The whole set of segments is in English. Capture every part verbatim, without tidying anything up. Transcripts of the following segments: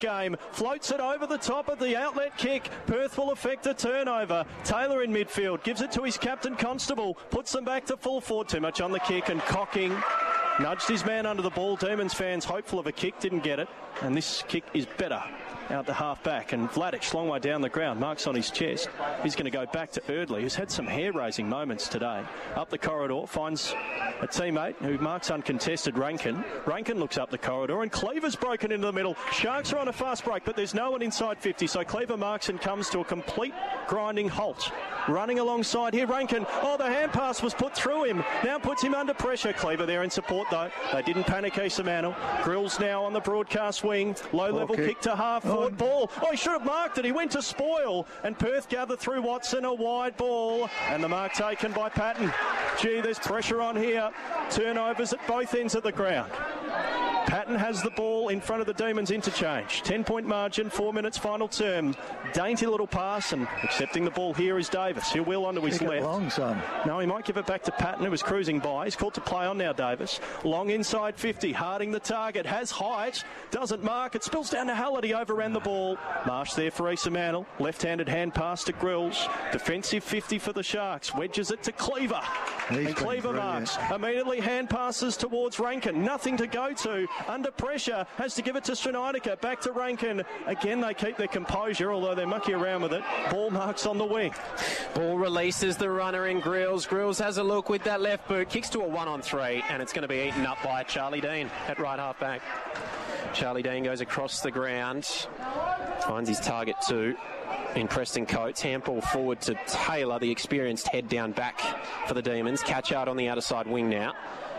game, floats it over the top of the outlet kick. Perth will effect a turnover. Taylor in midfield gives it to his captain Constable, puts them back to full forward. Too much on the kick, and Cocking nudged his man under the ball. Demons fans hopeful of a kick, didn't get it, and this kick is better out the half back, and Vladic long way down the ground, marks on his chest. He's going to go back to Erdley, who's had some hair-raising moments today. Up the corridor, finds a teammate who marks uncontested, Rankin. Rankin looks up the corridor, and Cleaver's broken into the middle. Sharks are on a fast break, but there's no one inside fifty, so Cleaver marks and comes to a complete grinding halt. Running alongside here, Rankin. Oh, the hand pass was put through him. Now puts him under pressure. Cleaver there in support, though. They didn't panic Asa Mantle. Grills now on the broadcast wing. Low-level kick. kick to half. Oh. Forward ball. Oh, he should have marked it. He went to spoil. And Perth gather through Watson. A wide ball. And the mark taken by Patton. Gee, there's pressure on here. Turnovers at both ends of the ground. Patton has the ball in front of the Demons interchange. ten-point margin, four minutes final term. Dainty little pass, and accepting the ball here is Davis. He'll wheel onto his Kick left. It long, son. No, he might give it back to Patton, who was cruising by. He's called to play on now, Davis. Long inside fifty. Harding the target. Has height. Doesn't mark. It spills down to Halliday. Overran the ball. Marsh there for Asa Mantle. Left-handed hand pass to Grills. Defensive fifty for the Sharks. Wedges it to Cleaver. He's and Cleaver marks. Immediately hand passes towards Rankin. Nothing to go to. Under pressure. Has to give it to Stranitica. Back to Rankin. Again, they keep their composure, although they're mucky around with it. Ball marks on the wing. Ball releases the runner in Grills. Grills has a look with that left boot. Kicks to a one on three, and it's going to be eaten up by Charlie Dean at right half back. Charlie Dean goes across the ground. Finds his target too. In Preston Coates, handball forward to Taylor, the experienced head down back for the Demons. Catchard on the outer side wing now.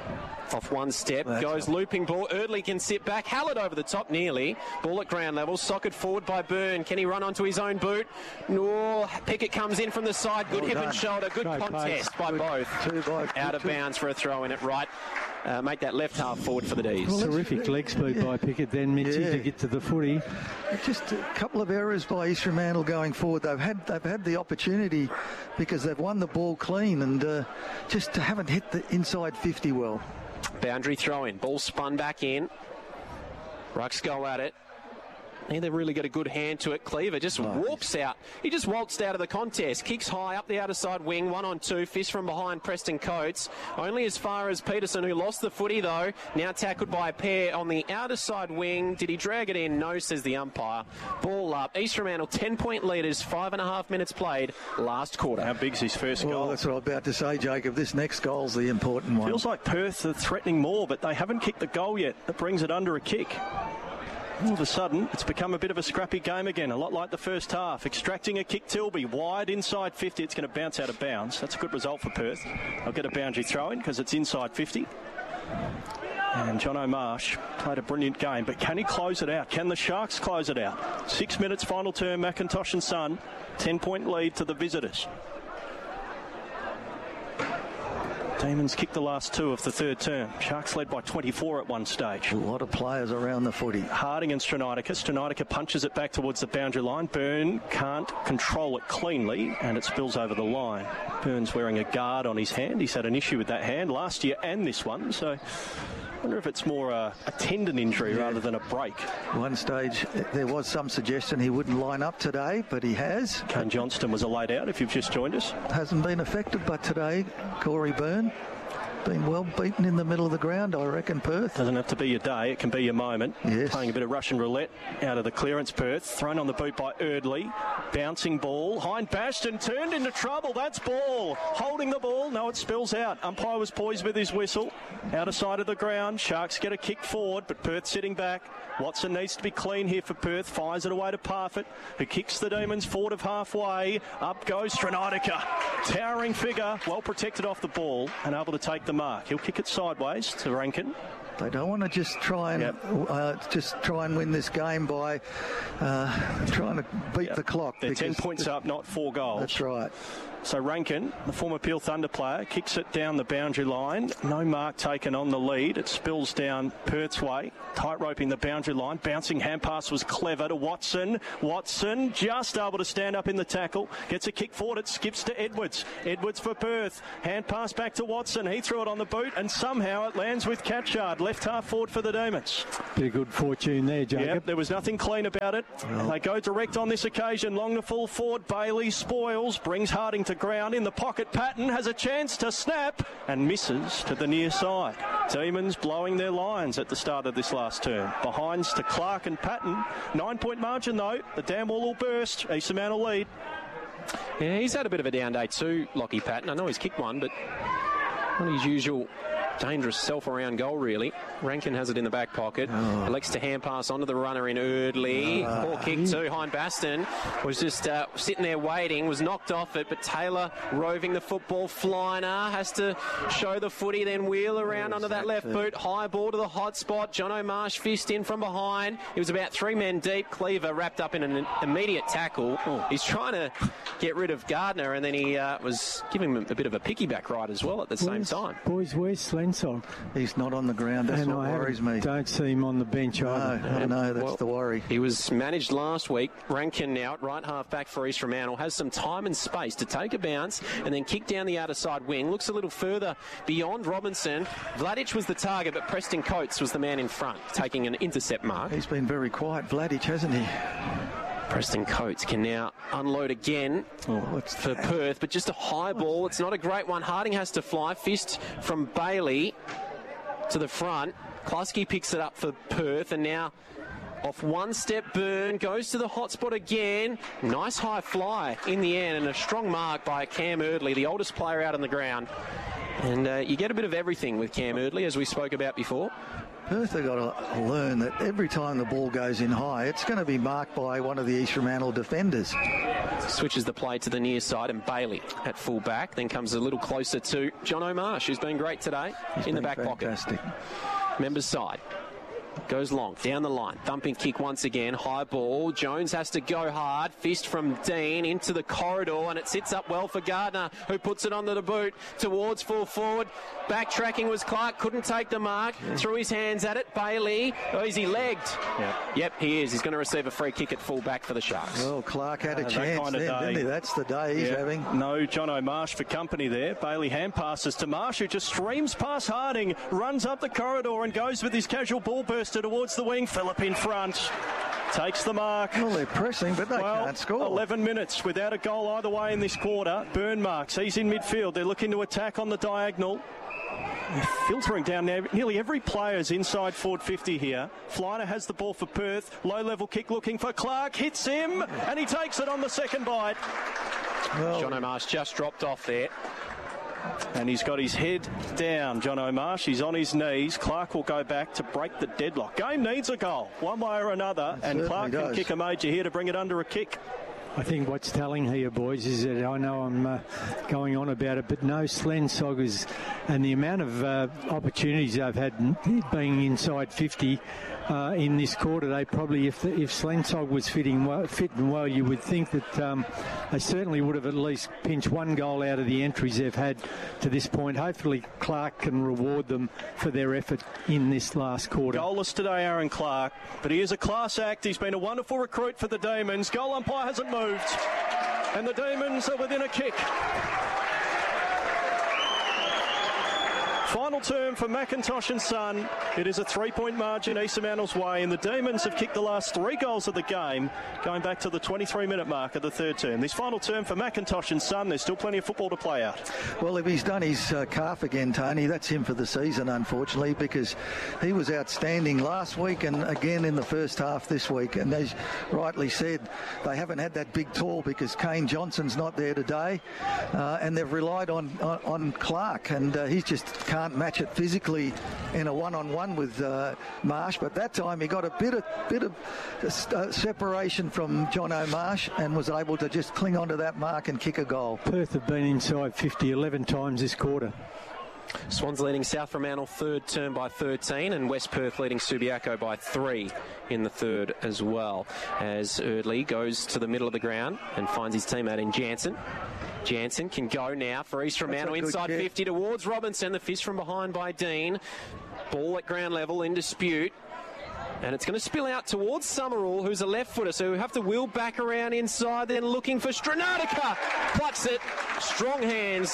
Off one step, That's goes up. Looping ball. Erdley can sit back. Hallett over the top nearly. Ball at ground level. Socket forward by Byrne. Can he run onto his own boot? No. Pickett comes in from the side. Good well hip done. and shoulder. Good no contest pace. by Good. both. Two by, Out of two. bounds for a throw in at right. Uh, make that left half forward for the D's. Well, terrific leg speed yeah. by Pickett then, Mitchie, yeah. to get to the footy. Just a couple of errors by East Fremantle going forward. They've had they've had the opportunity because they've won the ball clean and uh, just haven't hit the inside fifty well. Boundary throw in. Ball spun back in. Rucks go at it. And they've really got a good hand to it. Cleaver just oh, warps out. He just waltzed out of the contest. Kicks high up the outer side wing. One on two. Fist from behind Preston Coates. Only as far as Peterson, who lost the footy though. Now tackled by a pair on the outer side wing. Did he drag it in? No, says the umpire. Ball up. East Fremantle ten-point leaders. Five and a half minutes played. Last quarter. How big's his first well, goal? That's what I was about to say, Jacob. This next goal's the important one. Feels like Perth are threatening more, but they haven't kicked the goal yet. That brings it under a kick. All of a sudden, it's become a bit of a scrappy game again, a lot like the first half. Extracting a kick, Tilby, wide inside fifty. It's going to bounce out of bounds. That's a good result for Perth. They'll get a boundary throw in because it's inside fifty. And John O'Marsh played a brilliant game, but can he close it out? Can the Sharks close it out? Six minutes final term, McIntosh and Son. Ten-point lead to the visitors. Demons kicked the last two of the third term. Sharks led by twenty-four at one stage. A lot of players around the footy. Harding and Stranitica. Stranitica punches it back towards the boundary line. Byrne can't control it cleanly, and it spills over the line. Byrne's wearing a guard on his hand. He's had an issue with that hand last year and this one, so I wonder if it's more a, a tendon injury yeah. rather than a break. One stage, there was some suggestion he wouldn't line up today, but he has. Kane Johnston was a laid out, if you've just joined us. Hasn't been affected, but today, Corey Byrne been well beaten in the middle of the ground, I reckon, Perth. Doesn't have to be your day, it can be your moment. Yes. Playing a bit of Russian roulette out of the clearance, Perth. Thrown on the boot by Erdley. Bouncing ball. Hind Bastion turned into trouble. That's ball. Holding the ball. No, it spills out. Umpire was poised with his whistle. Outer side of the ground. Sharks get a kick forward, but Perth sitting back. Watson needs to be clean here for Perth. Fires it away to Parfitt, who kicks the Demons forward of halfway. Up goes Stranitica. Towering figure. Well protected off the ball and able to take the mark. He'll kick it sideways to Rankin. They don't want to just try and yep. uh, just try and win this game by uh, trying to beat yep. the clock. They're ten points up, not four goals. That's right. So Rankin, the former Peel Thunder player, kicks it down the boundary line. No mark taken on the lead. It spills down Perth's way. Tight roping the boundary line. Bouncing hand pass was clever to Watson. Watson just able to stand up in the tackle. Gets a kick forward. It skips to Edwards. Edwards for Perth. Hand pass back to Watson. He threw it on the boot and somehow it lands with Catchard. left half forward for the Demons. Bit of good fortune there, Jacob. Yep, there was nothing clean about it. Well, they go direct on this occasion. Long to full forward. Bailey spoils, brings Harding to ground. In the pocket, Patton has a chance to snap and misses to the near side. Demons blowing their lines at the start of this last term. Behinds to Clark and Patton. Nine-point margin, though. The dam wall will burst. East Mantle lead. Yeah, he's had a bit of a down day too, Lockie Patton. I know he's kicked one, but not his usual dangerous self-around goal, really. Rankin has it in the back pocket. Oh. Elects to hand pass onto the runner in Eardley. Oh. Poor kick too. Hein Baston was just uh, sitting there waiting, was knocked off it, but Taylor roving the football. Flyner has to show the footy, then wheel around yes, onto that left it. boot. High ball to the hot spot. John O'Marsh fist in from behind. It was about three men deep. Cleaver wrapped up in an immediate tackle. Oh. He's trying to get rid of Gardner, and then he uh, was giving him a bit of a piggyback ride as well at the where's, same time. Boys, where's Slensog? He's not on the ground. That's and what I worries me. Don't see him on the bench no, either. I know, that's well, the worry. He was managed last week. Rankin now at right half back for East Fremantle has some time and space to take a bounce and then kick down the outer side wing. Looks a little further beyond Robinson. Vladic was the target, but Preston Coates was the man in front, taking an intercept mark. He's been very quiet, Vladic, hasn't he? Preston Coates can now unload again oh, for that? Perth, but just a high ball. It's not a great one. Harding has to fly. Fist from Bailey to the front. Klasky picks it up for Perth, and now off one step, Byrne goes to the hot spot again. Nice high fly in the end, and a strong mark by Cam Eardley, the oldest player out on the ground. And uh, you get a bit of everything with Cam Eardley, as we spoke about before. Perth have got to learn that every time the ball goes in high, it's going to be marked by one of the East Fremantle defenders. Switches the play to the near side, and Bailey at full back. Then comes a little closer to John O'Marsh, who's been great today. He's in the back fantastic. pocket. Members side. Goes long, down the line. Thumping kick once again. High ball. Jones has to go hard. Fist from Dean into the corridor, and it sits up well for Gardner, who puts it onto the boot towards full forward. Backtracking was Clark. Couldn't take the mark. Yeah. Threw his hands at it. Bailey. Oh, is he legged? Yep. Yep, he is. He's going to receive a free kick at full back for the Sharks. Well, Clark had a uh, chance kind of then, didn't he? That's the day he's yeah. having. No John O'Marsh for company there. Bailey hand passes to Marsh, who just streams past Harding, runs up the corridor and goes with his casual ball burster towards the wing. Phillip in front. Takes the mark. Well, they're pressing, but they well, can't score. eleven minutes without a goal either way in this quarter. Byrne marks. He's in midfield. They're looking to attack on the diagonal. They're filtering down now. Nearly every player's inside forward fifty here. Flyner has the ball for Perth. Low-level kick looking for Clark. Hits him, and he takes it on the second bite. Well, John O'Marsh just dropped off there. And he's got his head down, John O'Marsh. He's on his knees. Clark will go back to break the deadlock. Game needs a goal, one way or another. It and Clark does. Can kick a major here to bring it under a kick. I think what's telling here, boys, is that I know I'm uh, going on about it, but no Slensog is, and the amount of uh, opportunities they've had being inside fifty uh, in this quarter, they probably, if the, if Slensog was fitting well, fitting well, you would think that um, they certainly would have at least pinched one goal out of the entries they've had to this point. Hopefully Clark can reward them for their effort in this last quarter. Goalless today, Aaron Clark, but he is a class act. He's been a wonderful recruit for the Demons. Goal umpire hasn't moved. And the Demons are within a kick. Final term for McIntosh and Son. It is a three-point margin East Fremantle's way, and the Demons have kicked the last three goals of the game, going back to the twenty-three minute mark of the third term. This final term for McIntosh and Son, there's still plenty of football to play out. Well, if he's done his uh, calf again, Tony, that's him for the season, unfortunately, because he was outstanding last week and again in the first half this week. And as rightly said, they haven't had that big tour because Kane Johnson's not there today, uh, and they've relied on, on, on Clark, and uh, he's just can't match it physically in a one-on-one with uh, Marsh, but that time he got a bit of bit of uh, separation from John O'Marsh and was able to just cling onto that mark and kick a goal. Perth have been inside fifty eleven times this quarter. Swans leading South Fremantle third term by thirteen, and West Perth leading Subiaco by three in the third as well, as Eardley goes to the middle of the ground and finds his teammate in Jansen. Jansen can go now for East Fremantle inside kick. fifty towards Robinson. The fist from behind by Dean. Ball at ground level in dispute. And it's going to spill out towards Summerall, who's a left footer, so we have to wheel back around inside, then looking for Stranatica. Plucks it. Strong hands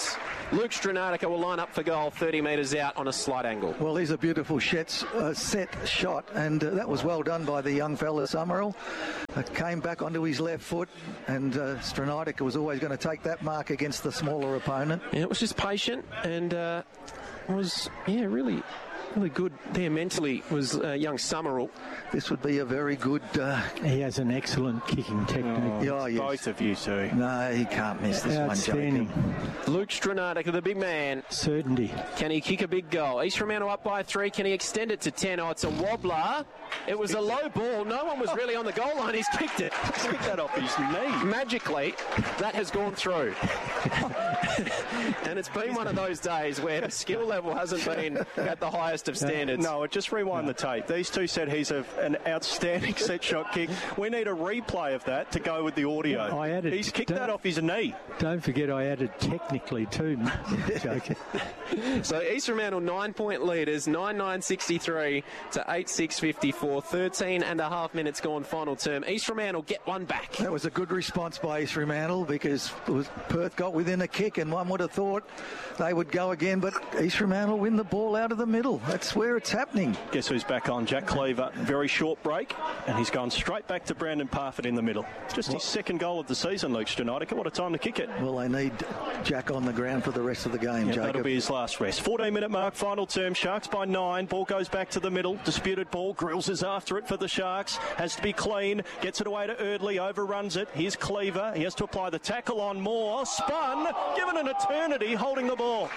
Luke Stranatica will line up for goal, thirty metres out on a slight angle. Well, he's a beautiful shet, uh, set shot, and uh, that was well done by the young fella, Summerall. Uh, came back onto his left foot, and uh, Stranatica was always going to take that mark against the smaller opponent. Yeah, it was just patient, and uh, was, yeah, really... really good there mentally was uh, young Summerall. This would be a very good... Uh, he has an excellent kicking technique. Oh, yeah, yes. Both of you two. No, he can't miss this one, Jacob. Luke Stranatica, the big man. Certainty. Can he kick a big goal? East Fremantle up by three. Can he extend it to ten? Oh, it's a wobbler. It was a low ball. No one was really on the goal line. He's kicked it. He's kicked that off his knee. Magically, that has gone through. And it's been one of those days where the skill level hasn't been at the highest of standards. No, just rewind no. the tape. These two said he's a, an outstanding set shot kick. We need a replay of that to go with the audio. I added, he's kicked that off his knee. Don't forget I added technically too. So East Fremantle nine point leaders, nine nine sixty-three to eight six fifty-four. thirteen and a half minutes gone final term. East Fremantle get one back. That was a good response by East Fremantle because it was Perth got within a kick and one would have thought they would go again, but East Fremantle win the ball out of the middle. That's where it's happening. Guess who's back on? Jack Cleaver. Very short break, and he's gone straight back to Brandon Parfitt in the middle. Just his second goal of the season, Luke Stranatica. What a time to kick it. Well, they need Jack on the ground for the rest of the game, yeah, Jacob. That'll be his last rest. fourteen minute mark, final term. Sharks by nine. Ball goes back to the middle. Disputed ball. Grills is after it for the Sharks. Has to be clean. Gets it away to Erdley. Overruns it. Here's Cleaver. He has to apply the tackle on Moore. Spun. Given an eternity holding the ball.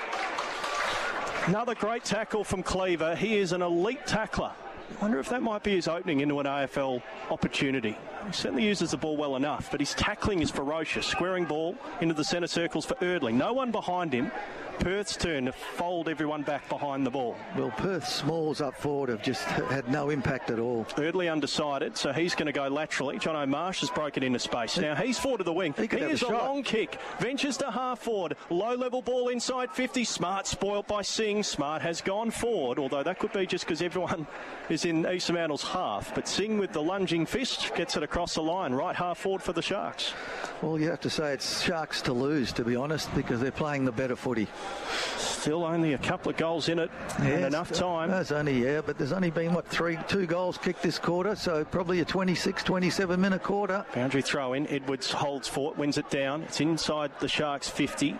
Another great tackle from Cleaver. He is an elite tackler. I wonder if that might be his opening into an A F L opportunity. He certainly uses the ball well enough, but his tackling is ferocious. Squaring ball into the centre circles for Erdley. No one behind him. Perth's turn to fold everyone back behind the ball. Well, Perth's smalls up forward have just had no impact at all. Erdley undecided, so he's going to go laterally. John O'Marsh has broken into space. Now he's forward to the wing. He, he is a, a long kick. Ventures to half forward. Low level ball inside fifty. Smart spoilt by Singh. Smart has gone forward, although that could be just because everyone is in East Fremantle's half. But Singh with the lunging fist gets it across the line. Right half forward for the Sharks. Well, you have to say it's Sharks to lose, to be honest, because they're playing the better footy. Still only a couple of goals in it yes, and enough time. That's only, yeah, but there's only been, what, three, two goals kicked this quarter, so probably a twenty-six, twenty-seven minute quarter. Boundary throw in. Edwards holds for it, wins it down. It's inside the Sharks' fifty.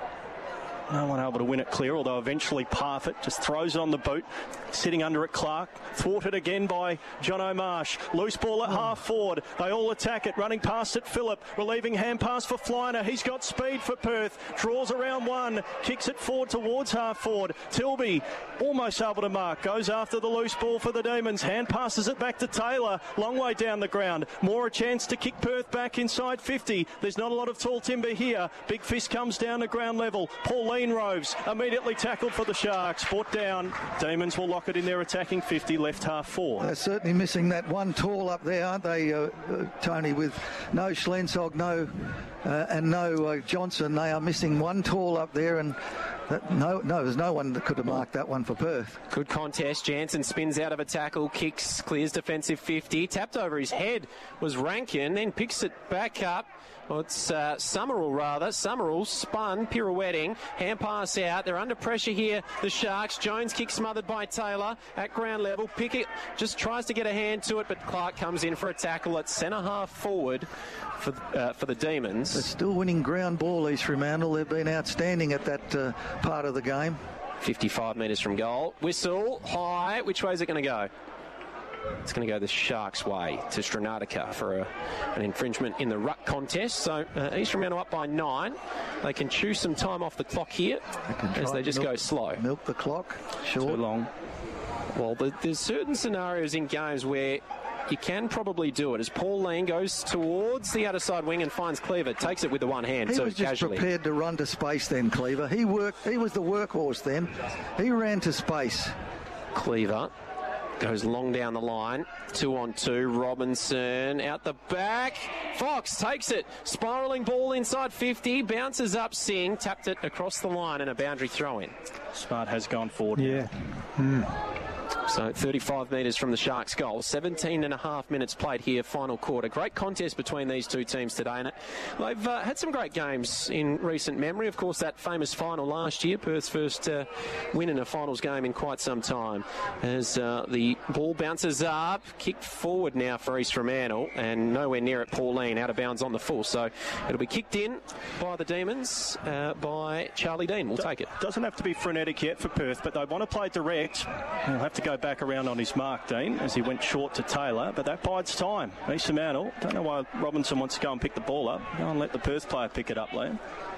No one able to win it clear, although eventually Parfitt just throws it on the boot. Sitting under it, Clark. Thwarted again by John O'Marsh. Loose ball at oh. half forward. They all attack it. Running past it, Phillip. Relieving hand pass for Flyner. He's got speed for Perth. Draws around one. Kicks it forward towards half forward. Tilby almost able to mark. Goes after the loose ball for the Demons. Hand passes it back to Taylor. Long way down the ground. More a chance to kick Perth back inside fifty. There's not a lot of tall timber here. Big Fist comes down to ground level. Pauline Roves immediately tackled for the Sharks. Brought down. Demons will lock it in their attacking fifty, left half four. They're certainly missing that one tall up there, aren't they, uh, uh, Tony? With no Schlensog, no uh, and no uh, Johnson, they are missing one tall up there, and that, no, no, there's no one that could have marked that one for Perth. Good contest. Jansen spins out of a tackle, kicks, clears defensive fifty, tapped over his head was Rankin, then picks it back up. Well, it's uh, Summerall, rather. Summerall spun, pirouetting, hand pass out. They're under pressure here, the Sharks. Jones kick smothered by Taylor at ground level. Pickett just tries to get a hand to it, but Clark comes in for a tackle at centre half forward for, uh, for the Demons. They're still winning ground ball, East Fremantle. They've been outstanding at that uh, part of the game. fifty-five metres from goal. Whistle, high. Which way is it going to go? It's going to go the Sharks' way to Stranatica for a, an infringement in the ruck contest. So uh, East Fremantle up by nine. They can chew some time off the clock here they as they just milk, go slow. Milk the clock. Short. Too long. Well, the, there's certain scenarios in games where you can probably do it. As Pauline goes towards the outer side wing and finds Cleaver, takes it with the one hand. He so was just casually. prepared to run to space then, Cleaver. He worked. He was the workhorse then. He ran to space. Cleaver goes long down the line. Two on two. Robinson out the back. Fox takes it. Spiralling ball inside fifty. Bounces up. Singh tapped it across the line and a boundary throw in. Smart has gone forward. Yeah. Mm. So thirty-five metres from the Sharks' goal. seventeen and a half minutes played here, final quarter. Great contest between these two teams today. And they've uh, had some great games in recent memory. Of course, that famous final last year, Perth's first uh, win in a finals game in quite some time. As uh, the ball bounces up, kicked forward now for East Fremantle, and nowhere near it, Pauline, out of bounds on the full. So it'll be kicked in by the Demons, uh, by Charlie Dean. We'll take it. Doesn't have to be frenetic yet for Perth, but they want to play direct. He'll have to go back around on his mark, Dean, as he went short to Taylor, but that bides time. East Fremantle, don't know why Robinson wants to go and pick the ball up. Go and let the Perth player pick it up, Liam.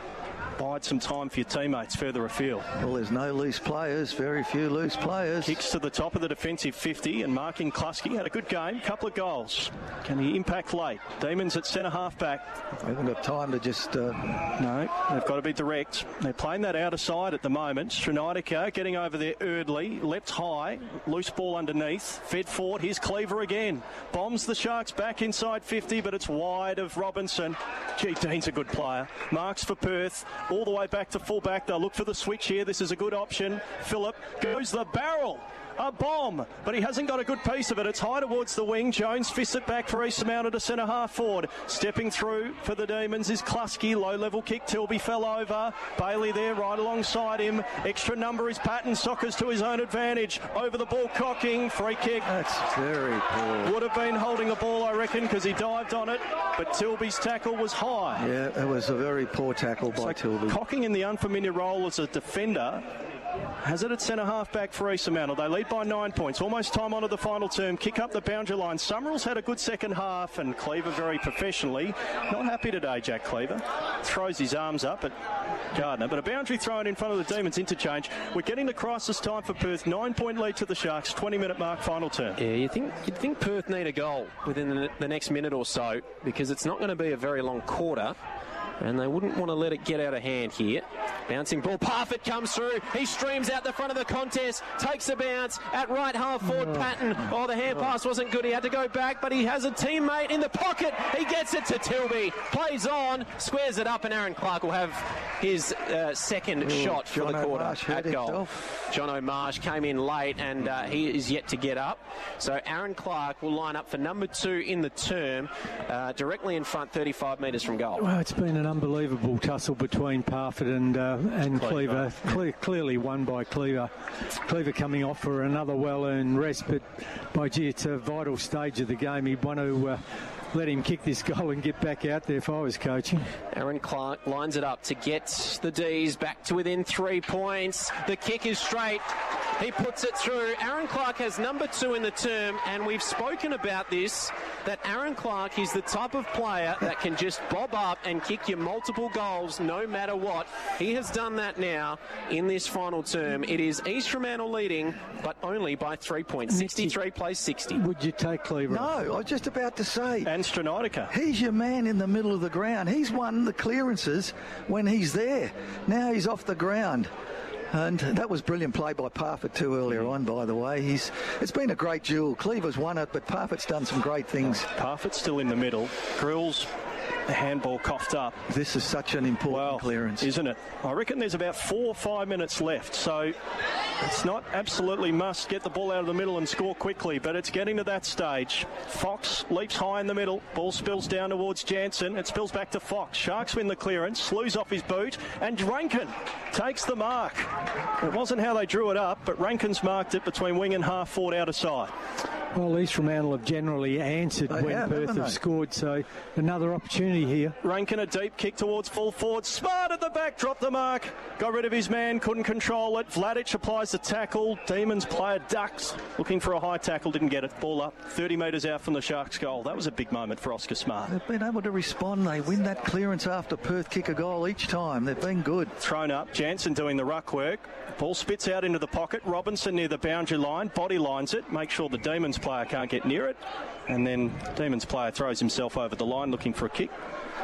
Bide some time for your teammates further afield. Well, there's no loose players, very few loose players. Kicks to the top of the defensive fifty, and Mark Inkluski had a good game, couple of goals. Can he impact late? Demons at centre half back. They haven't got time to just... Uh... No, they've got to be direct. They're playing that outer side at the moment. Stranitica getting over there early, leapt high, loose ball underneath, fed forward. Here's Cleaver again. Bombs the Sharks back inside fifty, but it's wide of Robinson. Gee, Dean's a good player. Marks for Perth. All the way back to full back. They'll look for the switch here. This is a good option. Phillip goes the barrel. A bomb, but he hasn't got a good piece of it. It's high towards the wing. Jones fists it back for East Fremantle to centre half forward. Stepping through for the Demons is Kluski. Low level kick. Tilby fell over. Bailey there right alongside him. Extra number is Patton. Sockers to his own advantage. Over the ball, Cocking. Free kick. That's very poor. Would have been holding a ball, I reckon, because he dived on it. But Tilby's tackle was high. Yeah, it was a very poor tackle by so Tilby. Cocking in the unfamiliar role as a defender. Has it at centre half back for East Fremantle. They lead by nine points. Almost time onto the final term. Kick up the boundary line. Summerall's had a good second half, and Cleaver very professionally. Not happy today, Jack Cleaver. Throws his arms up at Gardner. But a boundary thrown in front of the Demons. Interchange. We're getting to crisis time for Perth. Nine point lead to the Sharks. twenty minute mark, final term. Yeah, you think, you'd think Perth need a goal within the, the next minute or so, because it's not going to be a very long quarter. And they wouldn't want to let it get out of hand here. Bouncing ball. Parfitt comes through. He streams out the front of the contest. Takes a bounce at right half forward. Oh. Patton. Oh, the hand pass wasn't good. He had to go back, but he has a teammate in the pocket. He gets it to Tilby. Plays on. Squares it up, and Aaron Clark will have his uh, second Ooh, shot for John the quarter O'Marsh at goal. Himself. John O'Marsh came in late, and uh, he is yet to get up. So Aaron Clark will line up for number two in the term, uh, directly in front, thirty-five metres from goal. Well, it's been an unbelievable tussle between Parfitt and uh, and Cleaver. Cle- clearly won by Cleaver. Cleaver coming off for another well-earned rest, but by gee, it's a vital stage of the game. He'd want to uh, let him kick this goal and get back out there if I was coaching. Aaron Clark lines it up to get the D's back to within three points. The kick is straight. He puts it through. Aaron Clark has number two in the term, and we've spoken about this, that Aaron Clark is the type of player that can just bob up and kick you multiple goals no matter what. He has done that now in this final term. It is East Fremantle leading, but only by three points. sixty-three plays sixty. Would you take Cleaver? No, I was just about to say. And Stranitica. He's your man in the middle of the ground. He's won the clearances when he's there. Now he's off the ground. And that was brilliant play by Parfitt too earlier on, by the way. He's It's been a great duel. Cleaver's won it, but Parfitt's done some great things. Parfitt's still in the middle. Grills, the handball coughed up. This is such an important well, clearance. Isn't it? I reckon there's about four or five minutes left, so it's not absolutely must get the ball out of the middle and score quickly, but it's getting to that stage. Fox leaps high in the middle. Ball spills down towards Jansen. It spills back to Fox. Sharks win the clearance. Slews off his boot, and Rankin takes the mark. It wasn't how they drew it up, but Rankin's marked it between wing and half forward outer side. Well, East Fremantle have generally answered they when have, Perth have they? scored, so another opportunity here. Rankin a deep kick towards full forward. Smart at the back, dropped the mark. Got rid of his man, couldn't control it. Vladic applies the tackle. Demons player ducks, looking for a high tackle, didn't get it. Ball up, thirty metres out from the Sharks' goal. That was a big moment for Oscar Smart. They've been able to respond. They win that clearance after Perth kick a goal each time. They've been good. Thrown up, Jansen doing the ruck work. Ball spits out into the pocket. Robinson near the boundary line, body lines it, make sure the Demons player can't get near it, and then Demons player throws himself over the line looking for a kick.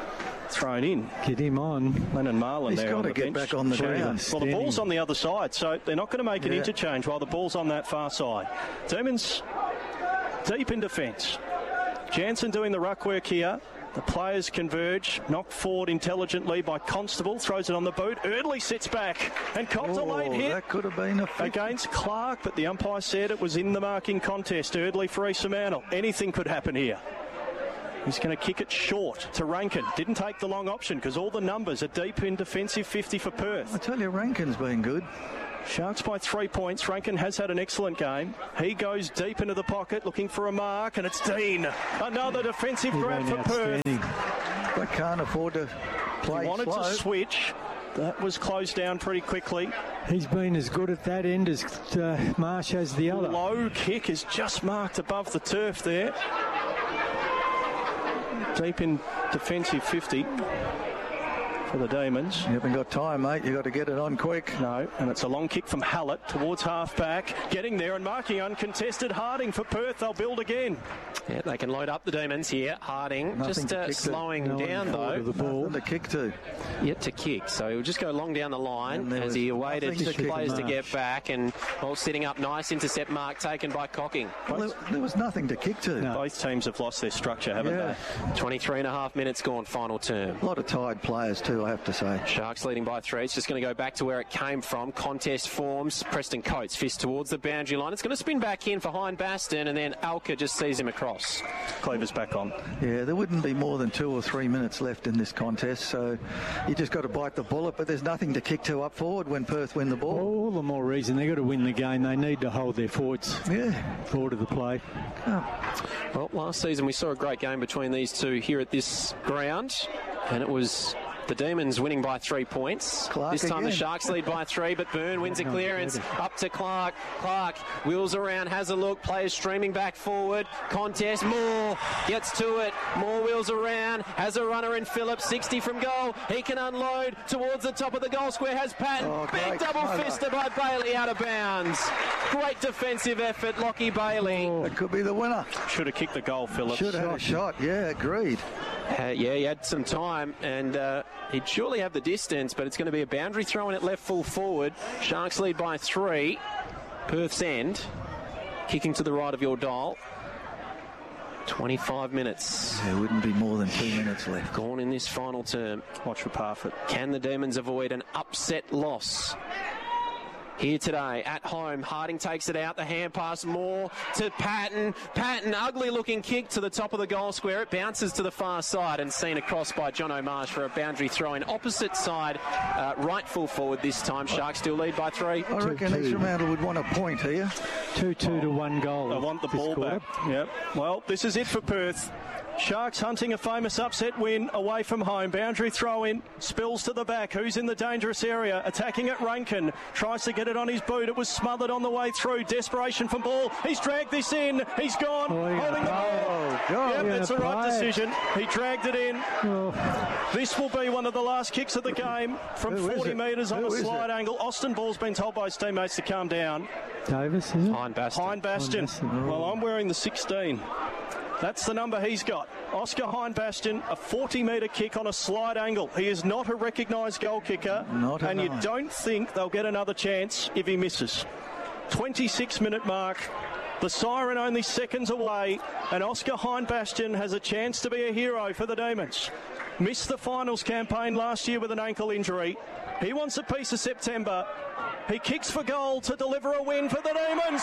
Thrown in. Get him on. Lennon Marlin He's there got on to the get bench. back on the ground. Well, the ball's on the other side, so they're not going to make an yeah. interchange while the ball's on that far side. Demons deep in defence. Jansen doing the ruck work here. The players converge, knocked forward intelligently by Constable, throws it on the boot. Eardley sits back and copped oh, a late hit. That could have been a against Clark, but the umpire said it was in the marking contest. Eardley for Issa Mantle. Anything could happen here. He's going to kick it short to Rankin. Didn't take the long option because all the numbers are deep in defensive fifty for Perth. I tell you, Rankin's been good. Sharks by three points. Rankin has had an excellent game. He goes deep into the pocket looking for a mark, and it's Dean. Another defensive He's grab for Perth. They can't afford to play He wanted slow. to switch. That was closed down pretty quickly. He's been as good at that end as uh, Marsh has the other. Low kick is just marked above the turf there. Deep in defensive fifty for the Demons. You haven't got time, mate. You've got to get it on quick. No, and it's a long kick from Hallett towards half-back. Getting there and marking uncontested. Harding for Perth. They'll build again. Yeah, they can load up the Demons here. Harding Nothing just uh, slowing no down, though. The ball. Nothing to kick to. Yet to kick. So he'll just go long down the line as he awaited nothing to kick players to Marsh. get back. And well, setting up nice intercept mark taken by Cocking. Well, there, there was nothing to kick to. No. Both teams have lost their structure, haven't Yeah. they? twenty-three and a half minutes gone, final term. A lot of tired players too, I have to say. Sharks leading by three. It's just going to go back to where it came from. Contest forms. Preston Coates fist towards the boundary line. It's going to spin back in for Hind Baston, and then Alka just sees him across. Cleaver's back on. Yeah, there wouldn't be more than two or three minutes left in this contest, so you just got to bite the bullet, but there's nothing to kick to up forward when Perth win the ball. All the more reason they've got to win the game. They need to hold their forwards Yeah. forward of the play. Well, last season we saw a great game between these two here at this ground, and it was the Demons winning by three points. Clark this time again. the Sharks lead by three, but Byrne wins a clearance up to Clark. Clark wheels around, has a look, players streaming back forward. Contest, Moore gets to it. Moore wheels around, has a runner in Phillips, sixty from goal. He can unload towards the top of the goal square, has Patton. Oh, Big great double cover. fister by Bailey out of bounds. Great defensive effort, Lockie Bailey. That could be the winner. Should have kicked the goal, Phillips. Should have had a shot. Yeah, agreed. Uh, yeah, he had some time, and uh, he'd surely have the distance, but it's going to be a boundary throw in at left full forward. Sharks lead by three. Perth's end, kicking to the right of your dial. twenty-five minutes There wouldn't be more than two minutes left. gone in this final term. Watch for Parfitt. Can the Demons avoid an upset loss? Here today, at home, Harding takes it out, the hand pass, Moore to Patton. Patton, ugly looking kick to the top of the goal square. It bounces to the far side and seen across by John O'Marsh for a boundary throw in. Opposite side, uh, right full forward this time. Sharks still lead by three. I reckon two. Issa Mantle would want a point here. two two to one goal. I want the this ball quarter. back. Yep. Well, this is it for Perth. Sharks hunting a famous upset win away from home. Boundary throw in, spills to the back. Who's in the dangerous area? Attacking at Rankin. Tries to get it on his boot. It was smothered on the way through. Desperation from Ball. He's dragged this in. He's gone. Oh, yeah. Holding the ball. Oh, God. Yep, Yeah, that's the right play it. decision. He dragged it in. Oh, This will be one of the last kicks of the game from Who is forty it? metres on Who a is slide it? angle. Austin Ball's been told by his teammates to calm down. Davis, is it? Hind Baston. Hind Bastion. Bastion. Well, I'm wearing the sixteen. That's the number he's got. Oscar Hind Bastion, a forty metre kick on a slide angle. He is not a recognised goal kicker, Not and you enough. don't think they'll get another chance if he misses. twenty-six minute mark. The siren only seconds away, and Oscar Hind Bastion has a chance to be a hero for the Demons. Missed the finals campaign last year with an ankle injury. He wants a piece of September. He kicks for goal to deliver a win for the Demons.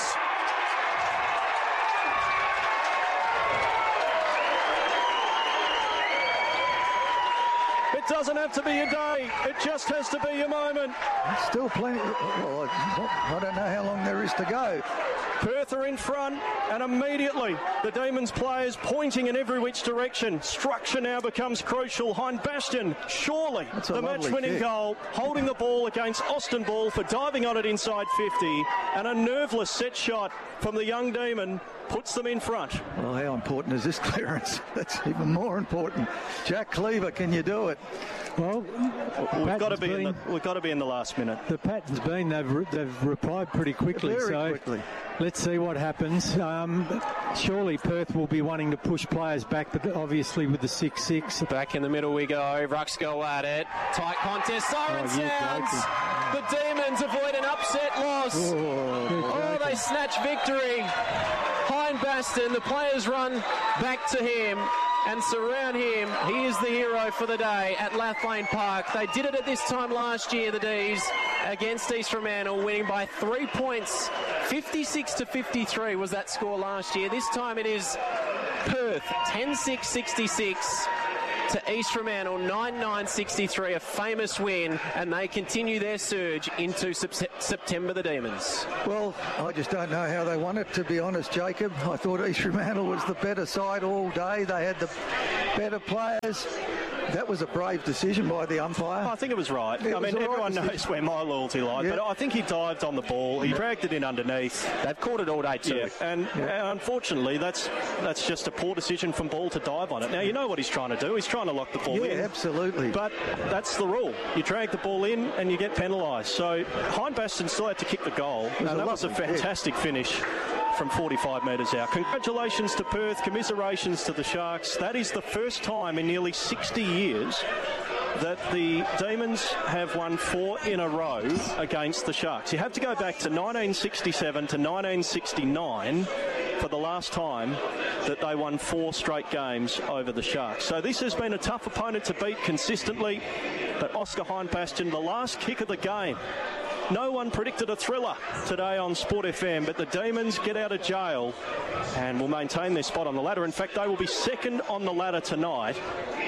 It doesn't have to be a day. It just has to be a moment. Still plenty. Well, I, I don't know how long there is to go. Perth are in front, and immediately the Demons players pointing in every which direction. Structure now becomes crucial. Hind Bastion, surely That's a the lovely match-winning kick. goal, holding the ball against Austin Ball for diving on it inside fifty, and a nerveless set shot from the young Demon puts them in front. Well, how important is this clearance? That's even more important. Jack Cleaver, can you do it? Well, We've got to Patton's be in the, been- we've got to be in the last minute. The pattern's been they've re- they've replied pretty quickly. Very so quickly. let's see what happens. Um, surely Perth will be wanting to push players back, but obviously with the six six. Back in the middle we go. Rucks go at it. Tight contest. Siren Oh, you're sounds. The Demons avoid an upset loss. Oh, Oh, they snatch victory. Hindbaston, the players run back to him and surround him. He is the hero for the day at Lathlane Park. They did it at this time last year, the D's, against East Fremantle, winning by three points. fifty-six to fifty-three was that score last year. This time it is Perth, ten six sixty-six. To East Fremantle, nine nine sixty-three, a famous win, and they continue their surge into sep- September, the Demons. Well, I just don't know how they won it, to be honest, Jacob. I thought East Fremantle was the better side all day. They had the better players. That was a brave decision by the umpire. I think it was right. It I was mean, a right everyone decision. knows where my loyalty lies, Yeah. but I think he dived on the ball. He dragged it in underneath. They've caught it all day too. Yeah, and Yeah. uh, unfortunately, that's that's just a poor decision from Ball to dive on it. Now, you know what he's trying to do. He's trying to lock the ball Yeah, in. absolutely. But that's the rule. You drag the ball in and you get penalised. So Hindbaston still had to kick the goal. was and a that was a lovely kick. fantastic finish from forty-five metres out. Congratulations to Perth. Commiserations to the Sharks. That is the first time in nearly sixty years that the Demons have won four in a row against the Sharks. You have to go back to nineteen sixty-seven to nineteen sixty-nine for the last time that they won four straight games over the Sharks. So this has been a tough opponent to beat consistently, but Oscar Hindbaston, the last kick of the game. No one predicted a thriller today on Sport F M, but the Demons get out of jail and will maintain their spot on the ladder. In fact, they will be second on the ladder tonight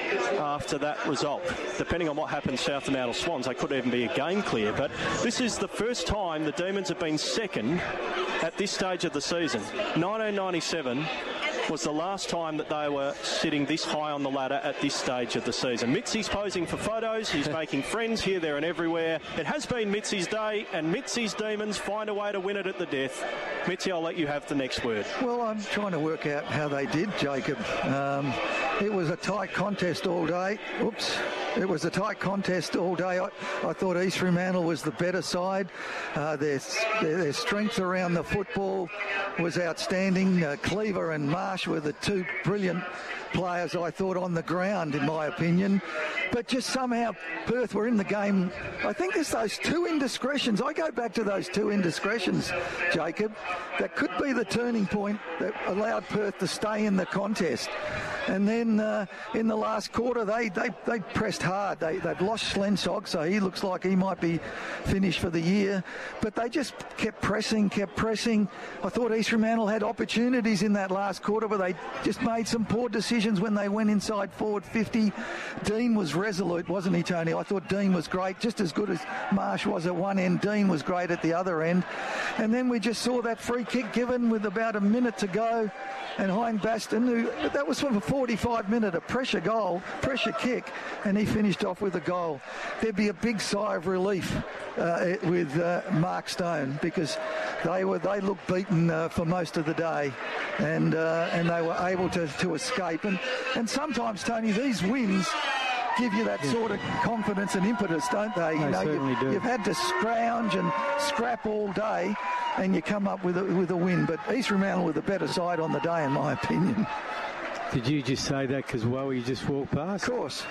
after that result. Depending on what happens south of Mount Swans, they could even be a game clear. But this is the first time the Demons have been second at this stage of the season. nineteen ninety-seven was the last time that they were sitting this high on the ladder at this stage of the season. Mitzi's posing for photos. He's making friends here, there and everywhere. It has been Mitzi's day, and Mitzi's Demons find a way to win it at the death. Mitzi, I'll let you have the next word. Well, I'm trying to work out how they did, Jacob. Um, it was a tight contest all day. Oops. It was a tight contest all day. I, I thought East Fremantle was the better side. Uh, their, their, their strength around the football was outstanding. Uh, Cleaver and Marsh were the two brilliant players, I thought, on the ground, in my opinion. But just somehow Perth were in the game. I think there's those two indiscretions. I go back to those two indiscretions, Jacob. That could be the turning point that allowed Perth to stay in the contest. And then uh, in the last quarter, they, they, they pressed hard. They, they've lost Slensog, so he looks like he might be finished for the year. But they just kept pressing, kept pressing. I thought East Fremantle had opportunities in that last quarter, but they just made some poor decisions when they went inside forward fifty. Dean was resolute, wasn't he, Tony? I thought Dean was great, just as good as Marsh was at one end. Dean was great at the other end. And then we just saw that free kick given with about a minute to go. And Hindbaston, who that was for a forty-five minute, a pressure goal, pressure kick, and he finished off with a goal. There'd be a big sigh of relief uh, with uh, Mark Stone, because they were they looked beaten uh, for most of the day, and uh, and they were able to, to escape. And and sometimes, Tony, these wins give you that sort of confidence and impetus, don't they? You They know, certainly you've, do. you've had to scrounge and scrap all day, and you come up with a, with a win. But East Fremantle were the better side on the day, in my opinion. Did you just say that because, well, you just walked past? Of course.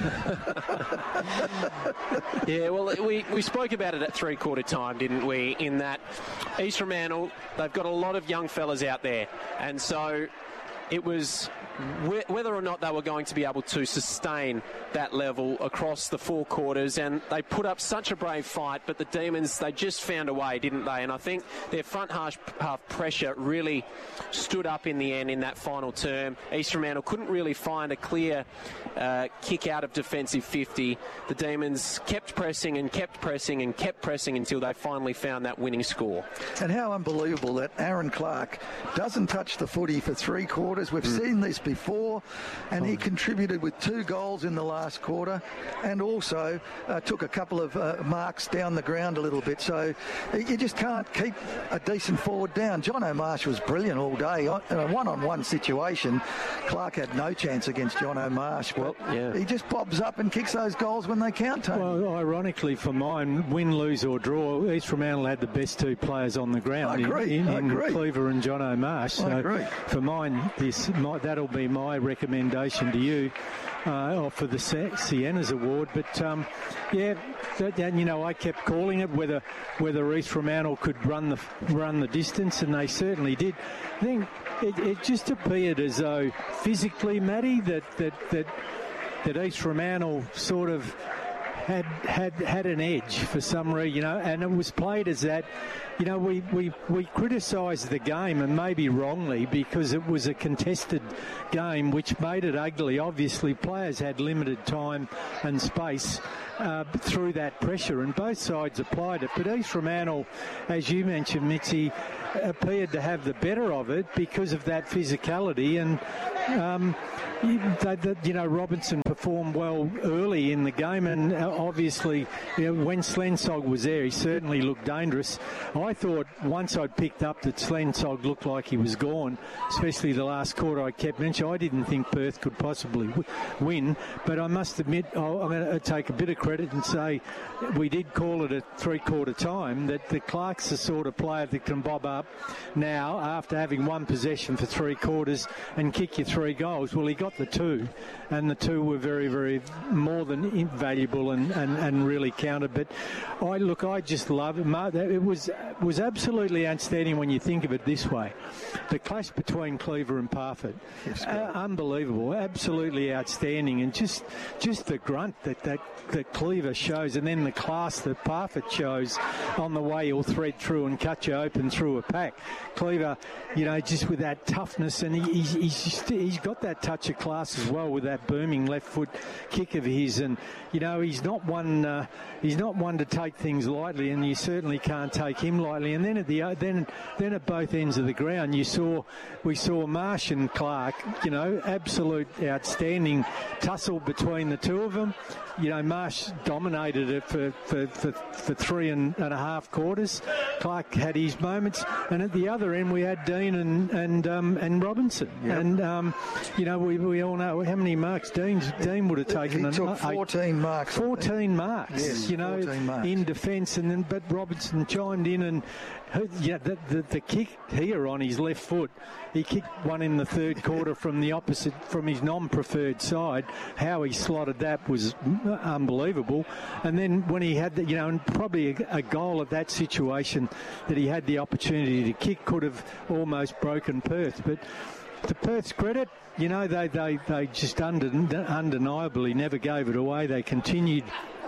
Yeah, well, we, we spoke about it at three-quarter time, didn't we, in that East Fremantle, they've got a lot of young fellas out there, and so it was wh- whether or not they were going to be able to sustain that level across the four quarters, and they put up such a brave fight, but the Demons, they just found a way, didn't they? And I think their front half, half pressure really stood up in the end in that final term. East Fremantle couldn't really find a clear uh, kick out of defensive fifty. The Demons kept pressing and kept pressing and kept pressing until they finally found that winning score. And how unbelievable that Aaron Clark doesn't touch the footy for three quarters. We've mm. seen this before, and he contributed with two goals in the last quarter, and also uh, took a couple of uh, marks down the ground a little bit. So you just can't keep a decent forward down. John O'Marsh was brilliant all day. In a one-on-one situation, Clark had no chance against John O'Marsh. Well, yeah. He just bobs up and kicks those goals when they count, Tony. Well, ironically for mine, win, lose or draw, East Fremantle had the best two players on the ground. I agree. In, in, I agree. in Cleaver and John O'Marsh. So I agree. for mine, this my, that'll be my recommendation to you. uh, for the Siennas Award. But um, yeah, that, and you know, I kept calling it whether whether East Fremantle could run the run the distance, and they certainly did. I think it, it just appeared as though physically, Matty, that that that that East Fremantle sort of had had had an edge for some reason, you know, and it was played as that. You know, we, we, we criticised the game, and maybe wrongly, because it was a contested game, which made it ugly. Obviously, players had limited time and space uh, through that pressure, and both sides applied it. But East Fremantle, as you mentioned, Mitzi, appeared to have the better of it because of that physicality. And um, you, they, you know, Robinson performed well early in the game, and obviously, you know, when Slensog was there, he certainly looked dangerous. I thought once I'd picked up that Slensog looked like he was gone, especially the last quarter. I kept mentioning I didn't think Perth could possibly w- win, but I must admit oh, I'm going to take a bit of credit and say we did call it a three-quarter time, that the Clark's the sort of player that can bob up now after having one possession for three quarters and kick you three goals. Well, he got the two, and the two were very, very more than invaluable and, and, and really counted. But I look, I just love it. It was was absolutely outstanding when you think of it this way. The clash between Cleaver and Parfitt, uh, unbelievable, absolutely outstanding, and just just the grunt that, that that Cleaver shows, and then the class that Parfitt shows on the way he'll thread through and cut you open through a pack. Cleaver, you know, just with that toughness, and he, he's he's, just, he's got that touch of class as well with that booming left foot kick of his, and you know, he's not one uh, he's not one to take things lightly, and you certainly can't take him lightly. And then at the then then at both ends of the ground, you saw we saw Marsh and Clark, you know, absolute outstanding tussle between the two of them. You know, Marsh dominated it for, for, for, for three and, and a half quarters. Clark had his moments, and at the other end we had Dean and and um, and Robinson. Yep. And um, you know, we we all know how many marks Dean Dean would have taken. He an, took fourteen eight, marks. Fourteen marks. Yes, you know, marks. in defence, and then but Robinson chimed in, and yeah, the, the the kick here on his left foot, he kicked one in the third quarter from the opposite, from his non-preferred side. How he slotted that was unbelievable. And then when he had the, you know, and probably a, a goal at that situation that he had the opportunity to kick could have almost broken Perth. But to Perth's credit, you know, they they, they just undeni- undeniably never gave it away. They continued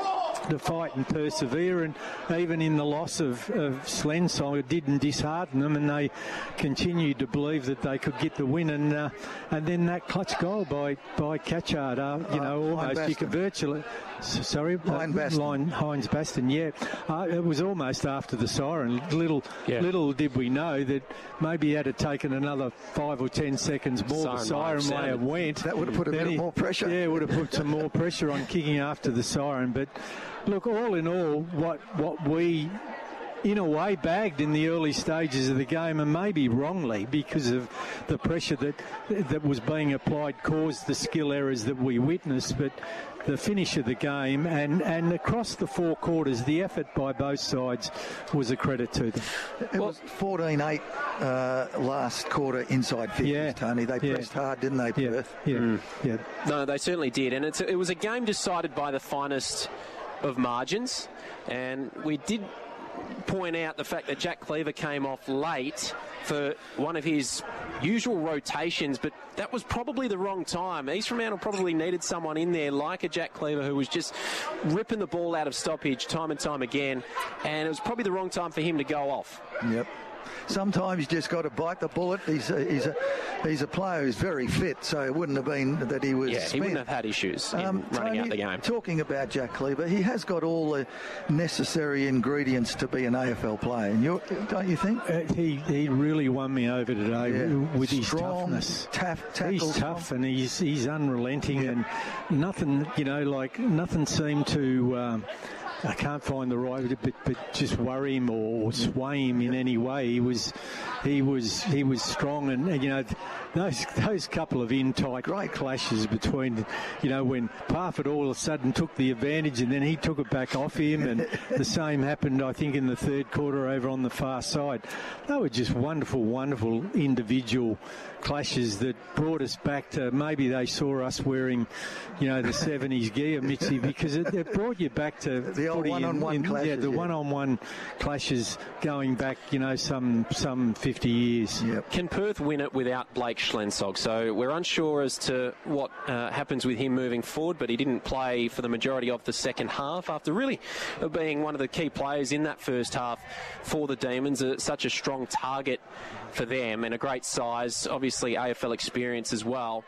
to fight and persevere, and even in the loss of, of Slensog, it didn't dishearten them, and they continued to believe that they could get the win. And uh, and then that clutch goal by by Catchard, uh, you uh, know, almost you could virtually. Sorry, Hines Baston. Line, Hines Baston, yeah. Uh, it was almost after the siren. Little yeah. little did we know that maybe he had to taken another five or ten seconds more. Siren the siren may have went. That would have put a bit he, more pressure. Yeah, it would have put some more pressure on kicking after the siren. But look, all in all, what what we in a way bagged in the early stages of the game, and maybe wrongly because of the pressure that that was being applied, caused the skill errors that we witnessed. But the finish of the game and, and across the four quarters, the effort by both sides was a credit to them. It well, was fourteen eight uh, last quarter inside fifties, yeah, Tony. They yeah. pressed hard, didn't they, yeah, Perth? Yeah, mm. yeah. No, they certainly did. And it's, it was a game decided by the finest of margins. And we did point out the fact that Jack Cleaver came off late for one of his usual rotations, but that was probably the wrong time. East Fremantle probably needed someone in there like a Jack Cleaver who was just ripping the ball out of stoppage time and time again, and it was probably the wrong time for him to go off. Yep. Sometimes you just got to bite the bullet. He's a, he's a he's a player who's very fit, so it wouldn't have been that he was. Yeah, spent. he wouldn't have had issues in um, running Tony, out the game. Talking about Jack Cleaver, he has got all the necessary ingredients to be an A F L player, and you don't you think? Uh, he he really won me over today yeah. with his Strong, toughness. Tough, he's tough and he's he's unrelenting, yeah. and nothing, you know, like nothing seemed to. Um, I can't find the right, but, but just worry him or, or sway him in any way. He was, he was, he was strong, and, and you know, those those couple of in-tight great clashes between, you know, when Parfitt all of a sudden took the advantage and then he took it back off him, and the same happened, I think, in the third quarter over on the far side. They were just wonderful, wonderful individual clashes that brought us back to maybe they saw us wearing, you know, the seventies gear, Mitzi, because it, it brought you back to the old one-on-one in, clashes. Yeah, the yeah. one-on-one clashes going back, you know, some some fifty years. Yep. Can Perth win it without Blake Schlensog? So we're unsure as to what uh, happens with him moving forward, but he didn't play for the majority of the second half after really being one of the key players in that first half for the Demons. Uh, such a strong target for them and a great size, obviously A F L experience as well.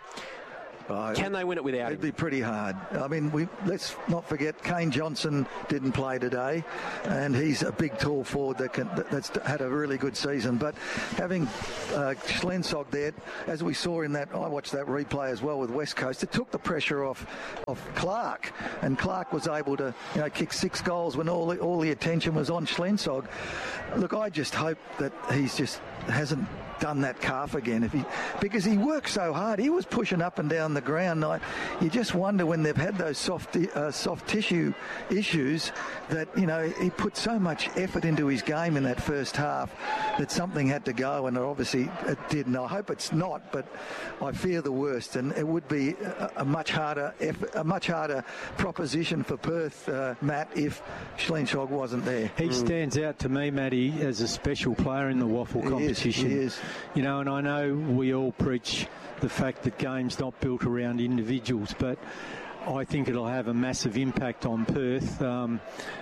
Oh, Can they win it without It'd him? be pretty hard. I mean, we let's not forget Kane Johnson didn't play today, and he's a big, tall forward that can, that's had a really good season. But having uh, Schlensog there, as we saw in that, I watched that replay as well with West Coast, it took the pressure off off Clark, and Clark was able to, you know, kick six goals when all the, all the attention was on Schlensog. Look, I just hope that he's just hasn't done that calf again, if he because he worked so hard. He was pushing up and down the ground. I, you just wonder when they've had those soft uh, soft tissue issues that, you know, he put so much effort into his game in that first half that something had to go, and obviously it did. And I hope it's not, but I fear the worst, and it would be a, a much harder effort, a much harder proposition for Perth, uh, Matt, if Schlensog wasn't there. He mm. stands out to me, Matty, as a special player in the waffle he competition. Is, he is. You know, and I know we all preach the fact that game's not built around individuals, but I think it'll have a massive impact on Perth. Um,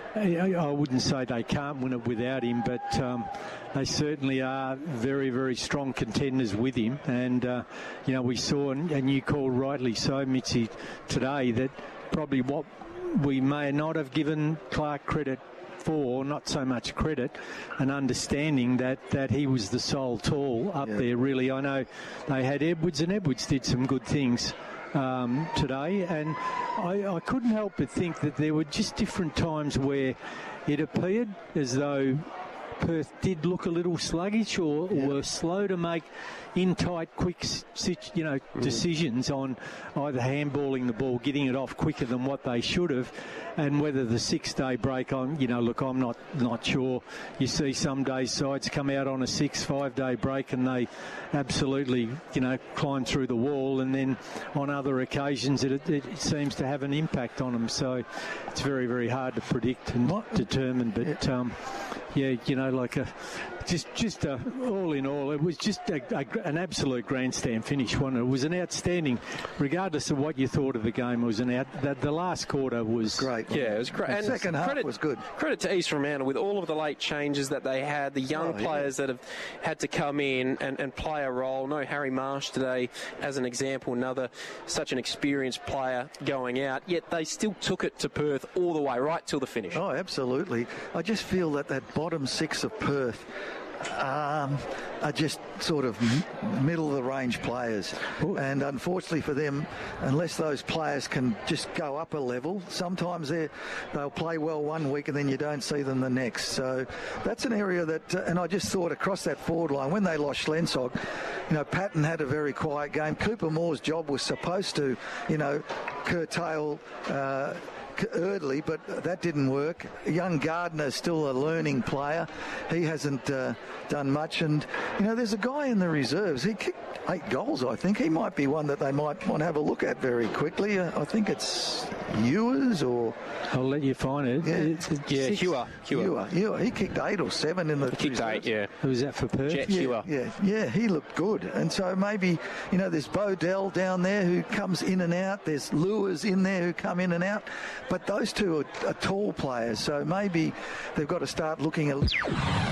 I, I wouldn't say they can't win it without him, but um, they certainly are very, very strong contenders with him. And, uh, you know, we saw, and you called rightly so, Mitzi, today, that probably what we may not have given Clark credit for, not so much credit, and understanding that, that he was the sole tall up yeah. there, really. I know they had Edwards, and Edwards did some good things um, today, and I, I couldn't help but think that there were just different times where it appeared as though Perth did look a little sluggish or, yeah. or were slow to make in tight, quick, you know, mm. decisions on either handballing the ball, getting it off quicker than what they should have, and whether the six-day break on, you know, look, I'm not not sure. You see some days sides come out on a six, five-day break and they absolutely, you know, climb through the wall, and then on other occasions it, it, it seems to have an impact on them. So it's very, very hard to predict and what? determine, but um, yeah, you know, like a just just a, all in all, it was just a, a, an absolute grandstand finish, wasn't it? It was an outstanding, regardless of what you thought of the game. It was an out. The, the last quarter was great. Yeah, it was great. The second half credit, was good. Credit to East Fremantle with all of the late changes that they had, the young oh, players yeah. that have had to come in and, and play a role. No Harry Marsh today, as an example, another such an experienced player going out. Yet they still took it to Perth all the way, right till the finish. Oh, absolutely. I just feel that that bottom six of Perth Um, are just sort of m- middle-of-the-range players. Ooh. And unfortunately for them, unless those players can just go up a level, sometimes they they'll play well one week and then you don't see them the next. So that's an area that, uh, and I just thought across that forward line, when they lost Schlensog, you know, Patton had a very quiet game. Cooper Moore's job was supposed to, you know, curtail uh, Eardley, but that didn't work. Young Gardner is still a learning player. He hasn't uh, done much. And, you know, there's a guy in the reserves. He kicked eight goals, I think. He might be one that they might want to have a look at very quickly. Uh, I think it's Ewers or... I'll let you find it. Yeah, it's, it's yeah Hewer. Hewer. Hewer. He kicked eight or seven in the... He kicked reserves. eight, yeah. Who was that for Perth? Jet yeah, Hewer. Yeah, yeah, he looked good. And so maybe, you know, there's Bodell down there who comes in and out. There's Lewis in there who come in and out. But those two are, are tall players, so maybe they've got to start looking at